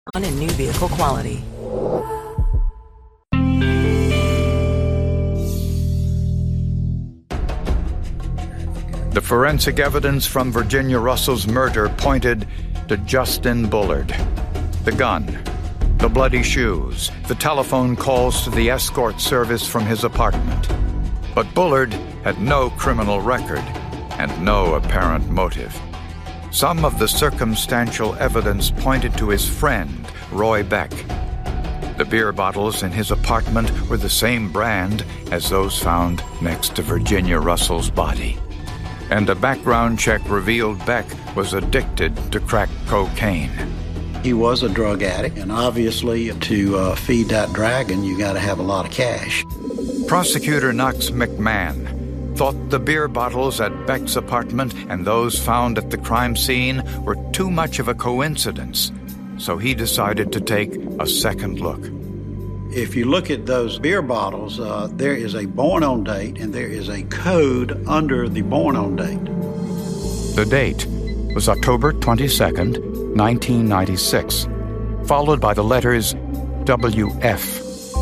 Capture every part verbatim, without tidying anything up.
in new vehicle quality. The forensic evidence from Virginia Russell's murder pointed to Justin Bullard. The gun, the bloody shoes, the telephone calls to the escort service from his apartment. But Bullard had no criminal record and no apparent motive. Some of the circumstantial evidence pointed to his friend, Roy Beck. The beer bottles in his apartment were the same brand as those found next to Virginia Russell's body. And a background check revealed Beck was addicted to crack cocaine. He was a drug addict, and obviously to uh, feed that dragon, you got to have a lot of cash. Prosecutor Knox McMahon thought the beer bottles at Beck's apartment and those found at the crime scene were too much of a coincidence, so he decided to take a second look. If you look at those beer bottles, uh, there is a born-on date and there is a code under the born-on date. The date was October twenty-second, nineteen ninety-six, followed by the letters W F.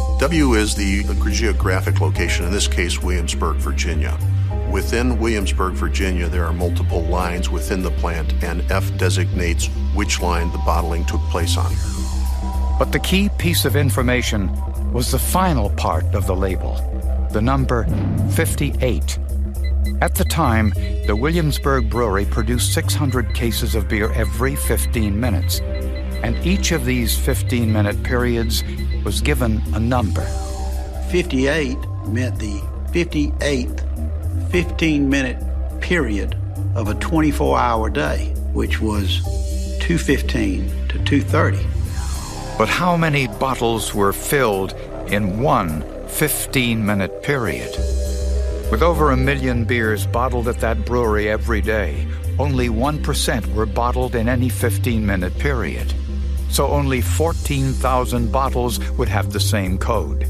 W is the geographic location, in this case, Williamsburg, Virginia. Within Williamsburg, Virginia, there are multiple lines within the plant, and F designates which line the bottling took place on. But the key piece of information was the final part of the label, the number fifty-eight. At the time, the Williamsburg Brewery produced six hundred cases of beer every fifteen minutes, and each of these fifteen-minute periods was given a number. fifty-eight meant the fifty-eighth fifteen-minute period of a twenty-four hour day, which was two fifteen to two thirty. But how many bottles were filled in one fifteen-minute period? With over a million beers bottled at that brewery every day, only one percent were bottled in any fifteen-minute period. So only fourteen thousand bottles would have the same code.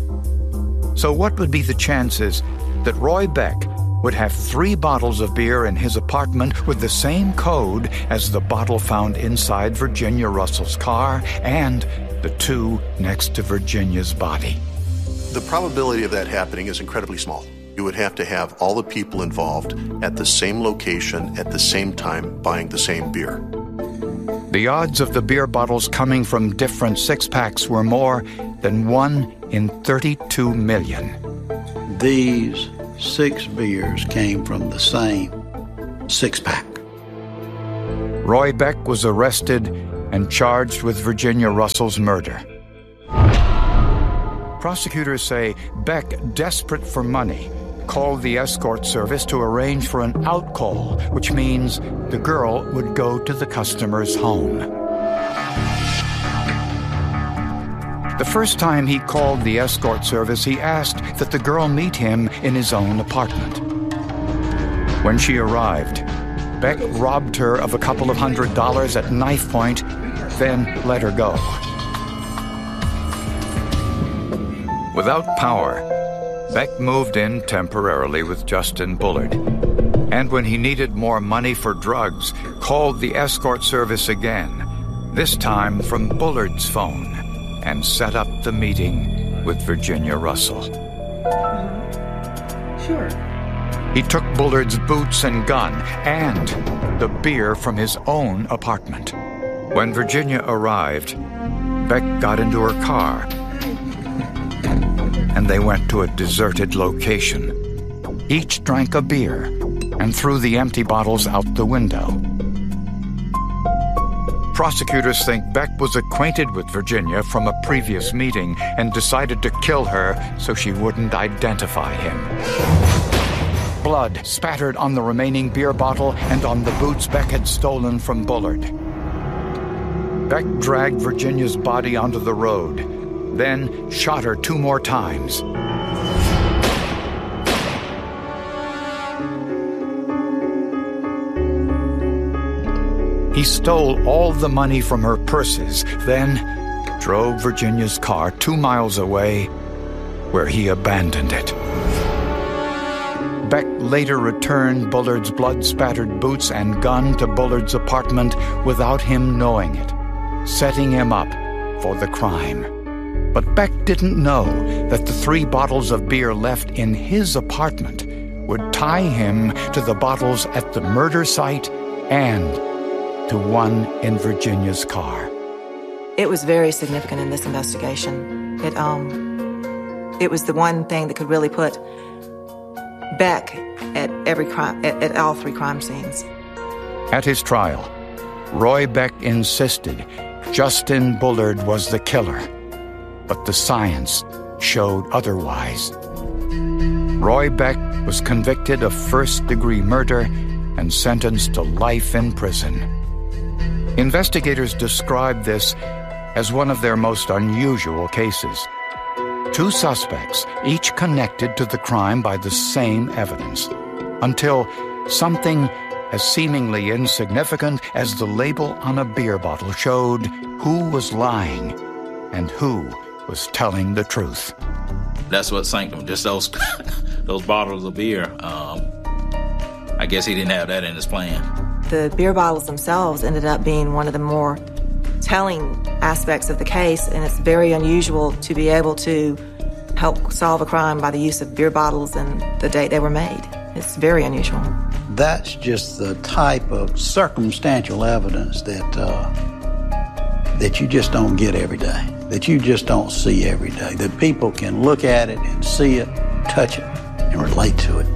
So what would be the chances that Roy Beck would have three bottles of beer in his apartment with the same code as the bottle found inside Virginia Russell's car and the two next to Virginia's body? The probability of that happening is incredibly small. You would have to have all the people involved at the same location at the same time buying the same beer. The odds of the beer bottles coming from different six-packs were more than one in thirty-two million. These six beers came from the same six-pack. Roy Beck was arrested and charged with Virginia Russell's murder. Prosecutors say Beck, desperate for money, called the escort service to arrange for an outcall, which means the girl would go to the customer's home. The first time he called the escort service, he asked that the girl meet him in his own apartment. When she arrived, Beck robbed her of a couple of hundred dollars at knife point, then let her go. Without power, Beck moved in temporarily with Justin Bullard, and when he needed more money for drugs, called the escort service again, this time from Bullard's phone, and set up the meeting with Virginia Russell. Sure. He took Bullard's boots and gun and the beer from his own apartment. When Virginia arrived, Beck got into her car, and they went to a deserted location. Each drank a beer and threw the empty bottles out the window. Prosecutors think Beck was acquainted with Virginia from a previous meeting and decided to kill her so she wouldn't identify him. Blood spattered on the remaining beer bottle and on the boots Beck had stolen from Bullard. Beck dragged Virginia's body onto the road, then shot her two more times. He stole all the money from her purses, then drove Virginia's car two miles away, where he abandoned it. Beck later returned Bullard's blood-spattered boots and gun to Bullard's apartment without him knowing it, setting him up for the crime. But Beck didn't know that the three bottles of beer left in his apartment would tie him to the bottles at the murder site and to one in Virginia's car. It was very significant in this investigation. It, um, it was the one thing that could really put Beck at every crime, at, at all three crime scenes. At his trial, Roy Beck insisted Justin Bullard was the killer, but the science showed otherwise. Roy Beck was convicted of first-degree murder and sentenced to life in prison. Investigators described this as one of their most unusual cases. Two suspects, each connected to the crime by the same evidence, until something as seemingly insignificant as the label on a beer bottle showed who was lying and who was telling the truth. That's what sank him, just those those bottles of beer. Um, I guess he didn't have that in his plan. The beer bottles themselves ended up being one of the more telling aspects of the case, and it's very unusual to be able to help solve a crime by the use of beer bottles and the date they were made. It's very unusual. That's just the type of circumstantial evidence that uh, that you just don't get every day, that you just don't see every day, that people can look at it and see it, touch it, and relate to it.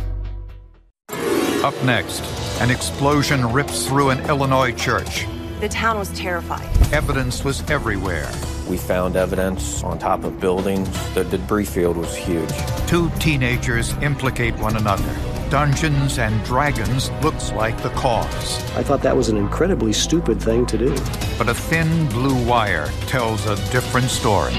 Up next, an explosion rips through an Illinois church. The town was terrified. Evidence was everywhere. We found evidence on top of buildings. The debris field was huge. Two teenagers implicate one another. Dungeons and Dragons looks like the cause. I thought that was an incredibly stupid thing to do. But a thin blue wire tells a different story.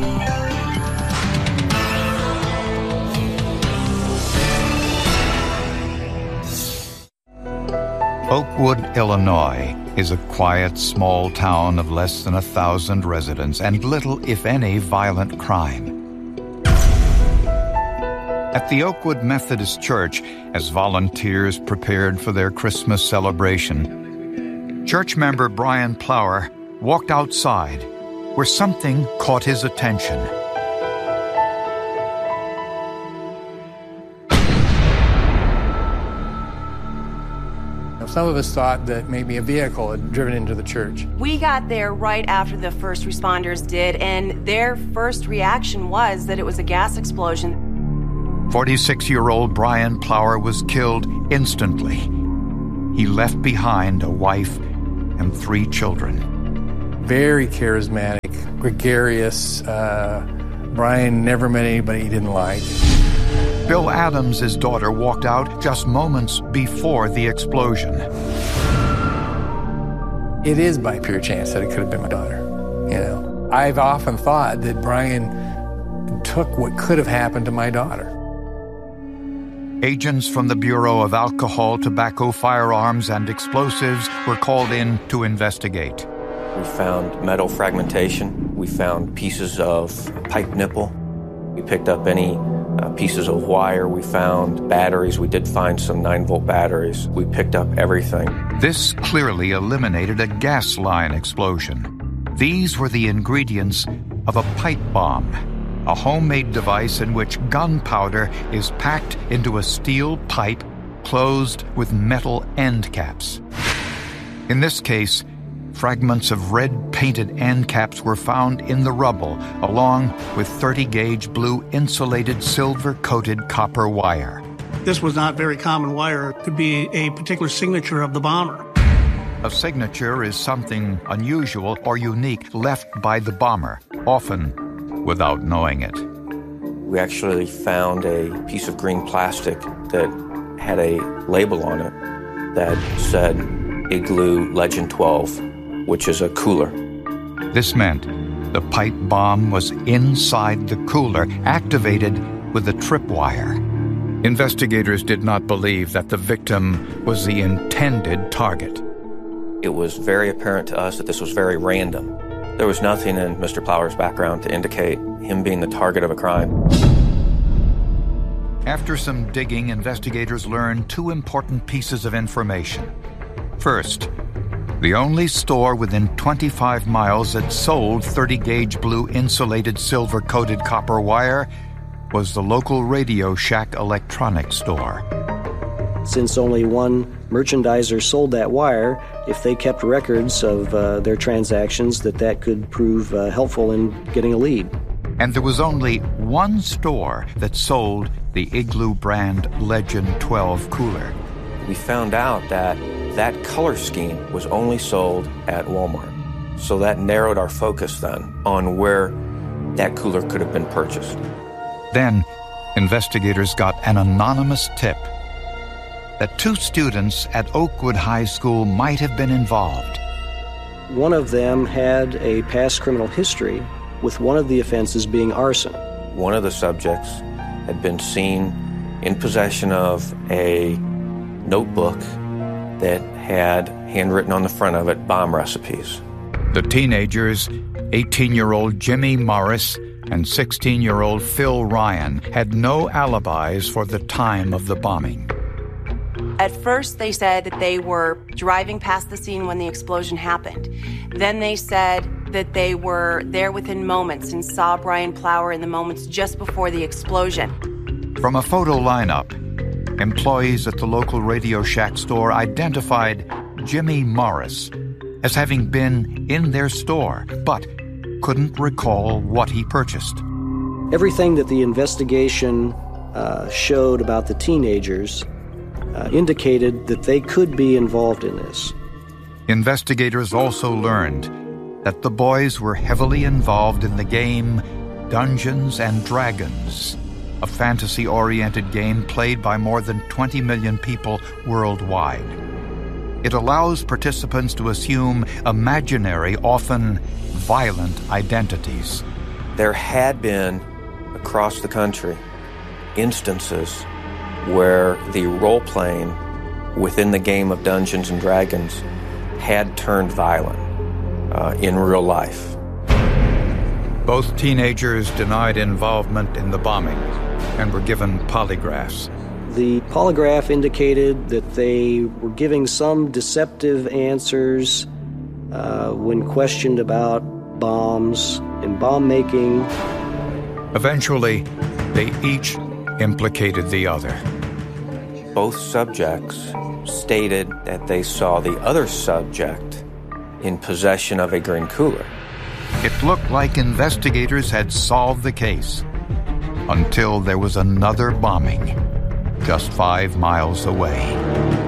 Oakwood, Illinois, is a quiet, small town of less than a thousand residents and little, if any, violent crime. At the Oakwood Methodist Church, as volunteers prepared for their Christmas celebration, church member Brian Plower walked outside where something caught his attention. Some of us thought that maybe a vehicle had driven into the church. We got there right after the first responders did, and their first reaction was that it was a gas explosion. forty-six-year-old Brian Plower was killed instantly. He left behind a wife and three children. Very charismatic, gregarious. Uh, Brian never met anybody he didn't like. Bill Adams' his daughter walked out just moments before the explosion. It is by pure chance that it could have been my daughter. You know, I've often thought that Brian took what could have happened to my daughter. Agents from the Bureau of Alcohol, Tobacco, Firearms, and Explosives were called in to investigate. We found metal fragmentation. We found pieces of pipe nipple. We picked up any uh, pieces of wire. We found batteries. We did find some nine-volt batteries. We picked up everything. This clearly eliminated a gas line explosion. These were the ingredients of a pipe bomb, a homemade device in which gunpowder is packed into a steel pipe closed with metal end caps. In this case, fragments of red-painted end caps were found in the rubble, along with thirty-gauge blue insulated silver-coated copper wire. This was not very common wire. It could be a particular signature of the bomber. A signature is something unusual or unique left by the bomber, often without knowing it. We actually found a piece of green plastic that had a label on it that said Igloo Legend twelve, which is a cooler. This meant the pipe bomb was inside the cooler, activated with a tripwire. Investigators did not believe that the victim was the intended target. It was very apparent to us that this was very random. There was nothing in Mister Plower's background to indicate him being the target of a crime. After some digging, investigators learned two important pieces of information. First, The only store within twenty-five miles that sold thirty-gauge blue insulated silver-coated copper wire was the local Radio Shack electronics store. Since only one merchandiser sold that wire, if they kept records of uh, their transactions, that that could prove uh, helpful in getting a lead. And there was only one store that sold the Igloo brand Legend twelve cooler. We found out that that color scheme was only sold at Walmart. So that narrowed our focus then on where that cooler could have been purchased. Then, investigators got an anonymous tip that two students at Oakwood High School might have been involved. One of them had a past criminal history, with one of the offenses being arson. One of the subjects had been seen in possession of a notebook that had, handwritten on the front of it, bomb recipes. The teenagers, eighteen-year-old Jimmy Morris and sixteen-year-old Phil Ryan, had no alibis for the time of the bombing. At first, they said that they were driving past the scene when the explosion happened. Then they said that they were there within moments and saw Brian Plower in the moments just before the explosion. From a photo lineup, employees at the local Radio Shack store identified Jimmy Morris as having been in their store, but couldn't recall what he purchased. Everything that the investigation uh, showed about the teenagers uh, indicated that they could be involved in this. Investigators also learned that the boys were heavily involved in the game Dungeons and Dragons, a fantasy-oriented game played by more than twenty million people worldwide. It allows participants to assume imaginary, often violent identities. There had been, across the country, instances where the role-playing within the game of Dungeons and Dragons had turned violent uh, in real life. Both teenagers denied involvement in the bombing and were given polygraphs. The polygraph indicated that they were giving some deceptive answers uh, when questioned about bombs and bomb making. Eventually, they each implicated the other. Both subjects stated that they saw the other subject in possession of a green cooler. It looked like investigators had solved the case until there was another bombing just five miles away.